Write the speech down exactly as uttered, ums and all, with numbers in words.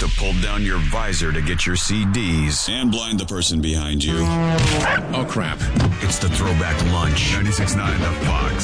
to pull down your visor to get your C Ds. And blind the person behind you. Oh, crap. It's the Throwback Lunch. ninety-six point nine The Fox.